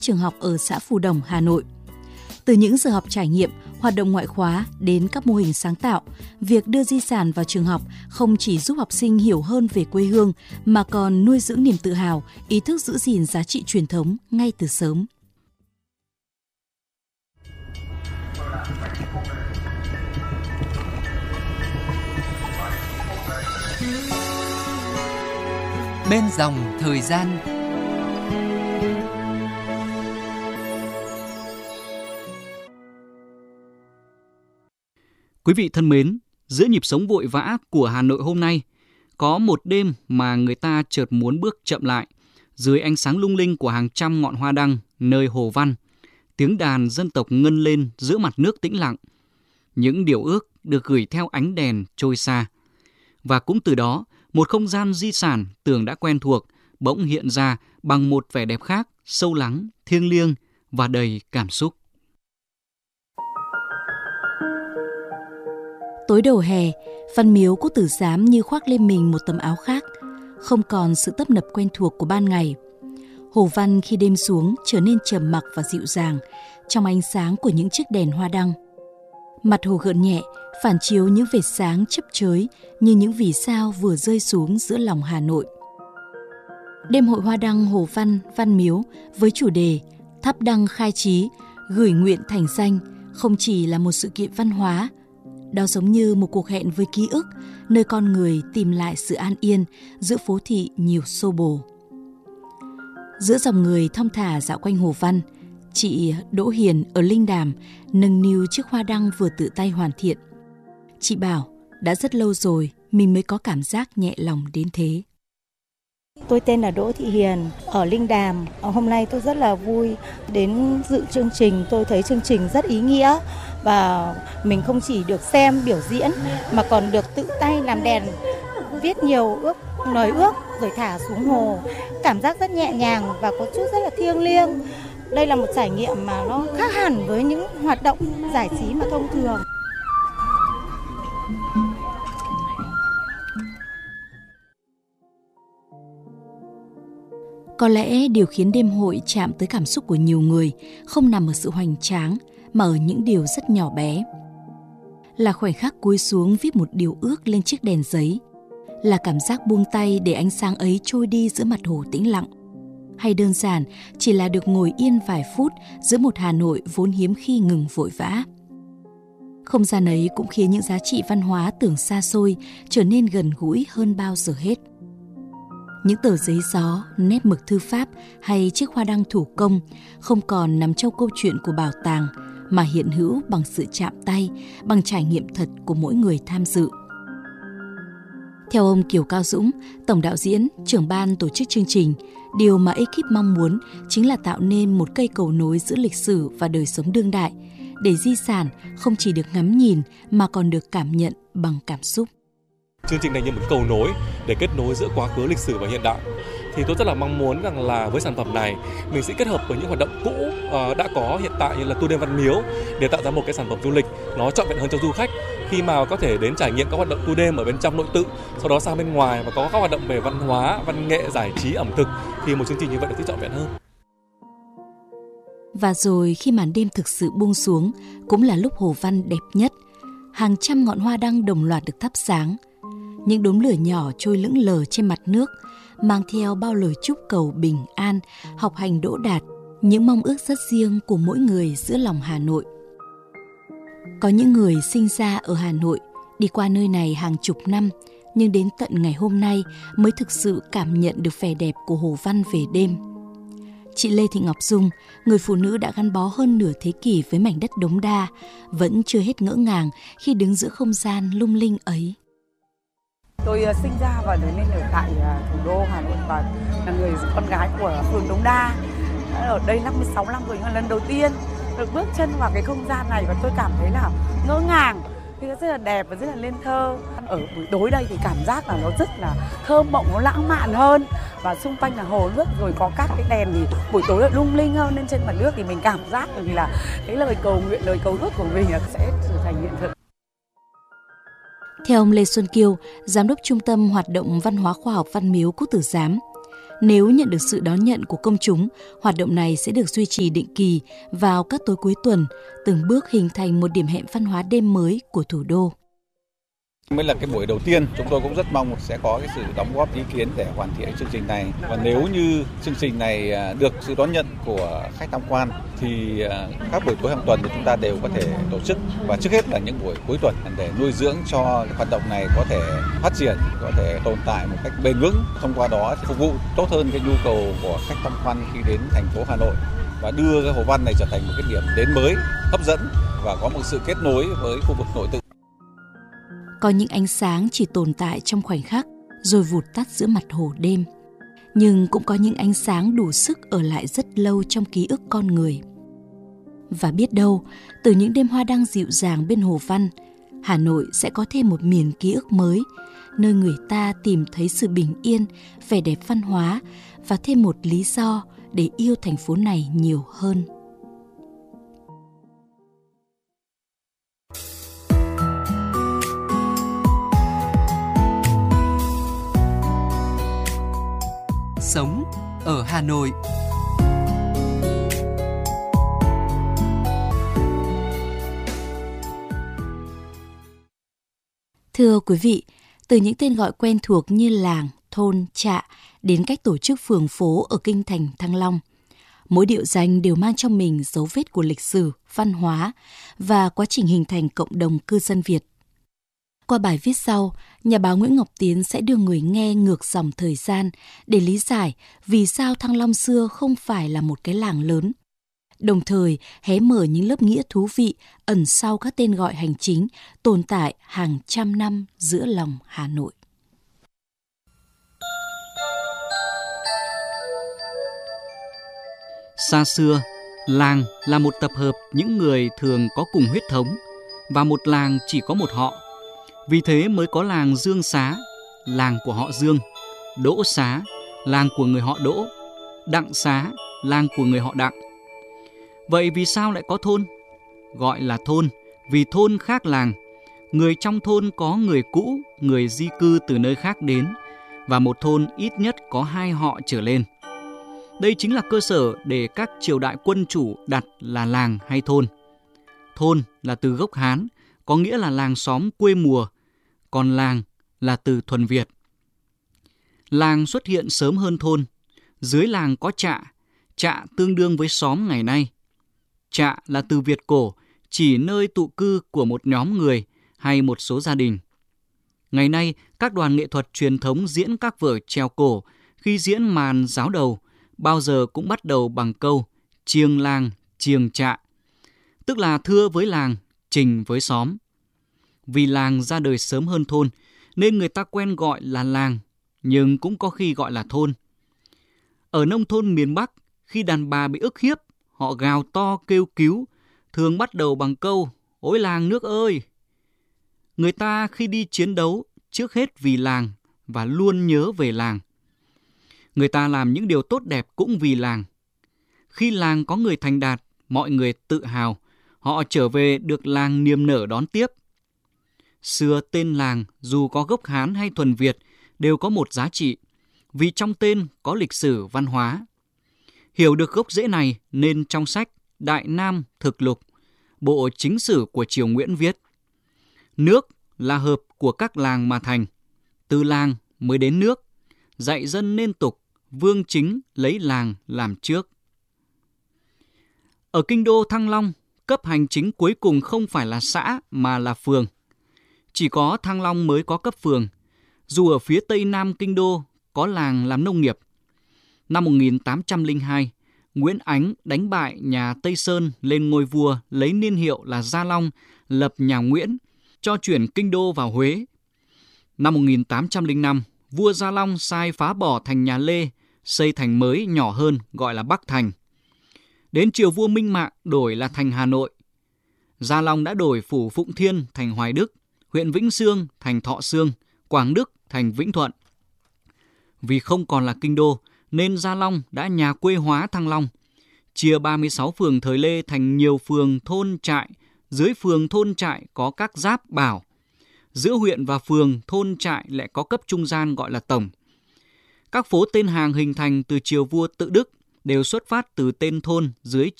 trường học ở xã Phù Đồng, Hà Nội. Từ những giờ học trải nghiệm, hoạt động ngoại khóa đến các mô hình sáng tạo, việc đưa di sản vào trường học không chỉ giúp học sinh hiểu hơn về quê hương mà còn nuôi dưỡng niềm tự hào, ý thức giữ gìn giá trị truyền thống ngay từ sớm. Bên dòng thời gian. Quý vị thân mến, giữa nhịp sống vội vã của Hà Nội hôm nay, có một đêm mà người ta chợt muốn bước chậm lại, dưới ánh sáng lung linh của hàng trăm ngọn hoa đăng nơi Hồ Văn, tiếng đàn dân tộc ngân lên giữa mặt nước tĩnh lặng. Những điều ước được gửi theo ánh đèn trôi xa. Và cũng từ đó, một không gian di sản tưởng đã quen thuộc bỗng hiện ra bằng một vẻ đẹp khác, sâu lắng, thiêng liêng và đầy cảm xúc. Tối đầu hè, Văn Miếu Quốc Tử Giám như khoác lên mình một tấm áo khác, không còn sự tấp nập quen thuộc của ban ngày. Hồ Văn khi đêm xuống trở nên trầm mặc và dịu dàng trong ánh sáng của những chiếc đèn hoa đăng. Mặt hồ gợn nhẹ, phản chiếu những vệt sáng chớp chới như những vì sao vừa rơi xuống giữa lòng Hà Nội. Đêm hội hoa đăng Hồ Văn, Văn Miếu với chủ đề Thắp đăng khai trí, gửi nguyện thành danh không chỉ là một sự kiện văn hóa, đó giống như một cuộc hẹn với ký ức, nơi con người tìm lại sự an yên giữa phố thị nhiều xô bồ. Giữa dòng người thong thả dạo quanh Hồ Văn, chị Đỗ Hiền ở Linh Đàm nâng niu chiếc hoa đăng vừa tự tay hoàn thiện. Chị bảo đã rất lâu rồi mình mới có cảm giác nhẹ lòng đến thế. Tôi tên là Đỗ Thị Hiền, ở Linh Đàm. Hôm nay tôi rất là vui đến dự chương trình. Tôi thấy chương trình rất ý nghĩa và mình không chỉ được xem biểu diễn mà còn được tự tay làm đèn, viết nhiều lời ước rồi thả xuống hồ. Cảm giác rất nhẹ nhàng và có chút rất là thiêng liêng. Đây là một trải nghiệm mà nó khác hẳn với những hoạt động giải trí mà thông thường. Có lẽ điều khiến đêm hội chạm tới cảm xúc của nhiều người không nằm ở sự hoành tráng mà ở những điều rất nhỏ bé. Là khoảnh khắc cúi xuống viết một điều ước lên chiếc đèn giấy, là cảm giác buông tay để ánh sáng ấy trôi đi giữa mặt hồ tĩnh lặng, hay đơn giản chỉ là được ngồi yên vài phút giữa một Hà Nội vốn hiếm khi ngừng vội vã. Không gian ấy cũng khiến những giá trị văn hóa tưởng xa xôi trở nên gần gũi hơn bao giờ hết. Những tờ giấy gió, nét mực thư pháp hay chiếc hoa đăng thủ công không còn nằm trong câu chuyện của bảo tàng mà hiện hữu bằng sự chạm tay, bằng trải nghiệm thật của mỗi người tham dự. Theo ông Kiều Cao Dũng, tổng đạo diễn, trưởng ban tổ chức chương trình, điều mà ekip mong muốn chính là tạo nên một cây cầu nối giữa lịch sử và đời sống đương đại, để di sản không chỉ được ngắm nhìn mà còn được cảm nhận bằng cảm xúc. Chương trình này như một cầu nối để kết nối giữa quá khứ lịch sử và hiện đại. Thì tôi rất là mong muốn rằng là với sản phẩm này mình sẽ kết hợp với những hoạt động cũ đã có hiện tại như là tour đêm Văn Miếu để tạo ra một cái sản phẩm du lịch nó trọn vẹn hơn cho du khách khi mà có thể đến trải nghiệm các hoạt động tour đêm ở bên trong nội tự, sau đó sang bên ngoài và có các hoạt động về văn hóa, văn nghệ, giải trí, ẩm thực thì một chương trình như vậy sẽ trọn vẹn hơn. Và rồi khi màn đêm thực sự buông xuống cũng là lúc Hồ Văn đẹp nhất. Hàng trăm ngọn hoa đăng đồng loạt được thắp sáng. Những đốm lửa nhỏ trôi lững lờ trên mặt nước, mang theo bao lời chúc cầu bình an, học hành đỗ đạt, những mong ước rất riêng của mỗi người giữa lòng Hà Nội. Có những người sinh ra ở Hà Nội, đi qua nơi này hàng chục năm, nhưng đến tận ngày hôm nay mới thực sự cảm nhận được vẻ đẹp của Hồ Văn về đêm. Chị Lê Thị Ngọc Dung, người phụ nữ đã gắn bó hơn nửa thế kỷ với mảnh đất Đống Đa, vẫn chưa hết ngỡ ngàng khi đứng giữa không gian lung linh ấy. Tôi sinh ra và lớn lên ở tại thủ đô Hà Nội và là người con gái của phường Đống Đa. Ở đây 56 năm rồi, nhưng mà lần đầu tiên được bước chân vào cái không gian này và tôi cảm thấy là ngỡ ngàng. Thì nó rất là đẹp và rất là nên thơ. Ở buổi tối đây thì cảm giác là nó rất là thơ mộng, nó lãng mạn hơn. Và xung quanh là hồ nước rồi có các cái đèn thì buổi tối lại lung linh hơn. Nên trên mặt nước thì mình cảm giác vì là cái lời cầu nguyện, lời cầu ước của mình sẽ trở thành hiện thực. Theo ông Lê Xuân Kiêu, Giám đốc Trung tâm Hoạt động Văn hóa Khoa học Văn Miếu Quốc Tử Giám, Nếu nhận được sự đón nhận của công chúng, hoạt động này sẽ được duy trì định kỳ vào các tối cuối tuần, từng bước hình thành một điểm hẹn văn hóa đêm mới của thủ đô. Mới là cái buổi đầu tiên, chúng tôi cũng rất mong sẽ có cái sự đóng góp ý kiến để hoàn thiện chương trình này. Và nếu như chương trình này được sự đón nhận của khách tham quan thì các buổi tối hàng tuần thì chúng ta đều có thể tổ chức, và trước hết là những buổi cuối tuần để nuôi dưỡng cho hoạt động này có thể phát triển, có thể tồn tại một cách bền vững, thông qua đó phục vụ tốt hơn cái nhu cầu của khách tham quan khi đến thành phố Hà Nội và đưa cái Hồ Văn này trở thành một cái điểm đến mới, hấp dẫn và có một sự kết nối với khu vực nội tự. Có những ánh sáng chỉ tồn tại trong khoảnh khắc rồi vụt tắt giữa mặt hồ đêm. Nhưng cũng có những ánh sáng đủ sức ở lại rất lâu trong ký ức con người. Và biết đâu, từ những đêm hoa đăng dịu dàng bên Hồ Văn, Hà Nội sẽ có thêm một miền ký ức mới, nơi người ta tìm thấy sự bình yên, vẻ đẹp văn hóa và thêm một lý do để yêu thành phố này nhiều hơn. Sống ở Hà Nội. Thưa quý vị, từ những tên gọi quen thuộc như làng, thôn, trạ đến cách tổ chức phường phố ở kinh thành Thăng Long, mỗi địa danh đều mang trong mình dấu vết của lịch sử, văn hóa và quá trình hình thành cộng đồng cư dân Việt. Qua bài viết sau, nhà báo Nguyễn Ngọc Tiến sẽ đưa người nghe ngược dòng thời gian để lý giải vì sao Thăng Long xưa không phải là một cái làng lớn. Đồng thời hé mở những lớp nghĩa thú vị ẩn sau các tên gọi hành chính tồn tại hàng trăm năm giữa lòng Hà Nội. Xa xưa, làng là một tập hợp những người thường có cùng huyết thống, và một làng chỉ có một họ. Vì thế mới có làng Dương Xá, làng của họ Dương, Đỗ Xá, làng của người họ Đỗ, Đặng Xá, làng của người họ Đặng. Vậy vì sao lại có thôn? Gọi là thôn vì thôn khác làng. Người trong thôn có người cũ, người di cư từ nơi khác đến, và một thôn ít nhất có 2 họ trở lên. Đây chính là cơ sở để các triều đại quân chủ đặt là làng hay thôn. Thôn là từ gốc Hán, có nghĩa là làng xóm quê mùa, còn làng là từ thuần Việt. Làng xuất hiện sớm hơn thôn. Dưới làng có trạ, trạ tương đương với xóm ngày nay. Trạ là từ Việt cổ, chỉ nơi tụ cư của một nhóm người hay một số gia đình. Ngày nay, các đoàn nghệ thuật truyền thống diễn các vở trèo cổ, khi diễn màn giáo đầu, bao giờ cũng bắt đầu bằng câu chiêng làng, chiêng trạ, tức là thưa với làng, trình với xóm. Vì làng ra đời sớm hơn thôn, nên người ta quen gọi là làng, nhưng cũng có khi gọi là thôn. Ở nông thôn miền Bắc, khi đàn bà bị ức hiếp, họ gào to kêu cứu, thường bắt đầu bằng câu ôi làng nước ơi. Người ta khi đi chiến đấu, trước hết vì làng và luôn nhớ về làng. Người ta làm những điều tốt đẹp cũng vì làng. Khi làng có người thành đạt, mọi người tự hào, họ trở về được làng niềm nở đón tiếp. Xưa tên làng dù có gốc Hán hay thuần Việt đều có một giá trị, vì trong tên có lịch sử văn hóa. Hiểu được gốc rễ này nên trong sách Đại Nam Thực Lục, bộ chính sử của triều Nguyễn viết: nước là hợp của các làng mà thành, từ làng mới đến nước, dạy dân nên tục, vương chính lấy làng làm trước. Ở kinh đô Thăng Long, cấp hành chính cuối cùng không phải là xã mà là phường. Chỉ có Thăng Long mới có cấp phường, dù ở phía tây nam kinh đô có làng làm nông nghiệp. Năm 1802, Nguyễn Ánh đánh bại nhà Tây Sơn lên ngôi vua lấy niên hiệu là Gia Long, lập nhà Nguyễn, cho chuyển kinh đô vào Huế. Năm 1805, vua Gia Long sai phá bỏ thành nhà Lê, xây thành mới nhỏ hơn gọi là Bắc Thành. Đến triều vua Minh Mạng đổi là thành Hà Nội. Gia Long đã đổi phủ Phụng Thiên thành Hoài Đức, huyện Vĩnh Xương thành Thọ Xương, Quảng Đức thành Vĩnh Thuận. Vì không còn là kinh đô, nên Gia Long đã nhà quê hóa Thăng Long, chia 36 phường thời Lê thành nhiều phường thôn trại. Dưới phường thôn trại có các giáp bảo. Giữa huyện và phường thôn trại lại có cấp trung gian gọi là tổng. Các phố tên hàng hình thành từ triều vua Tự Đức đều xuất phát từ tên thôn dưới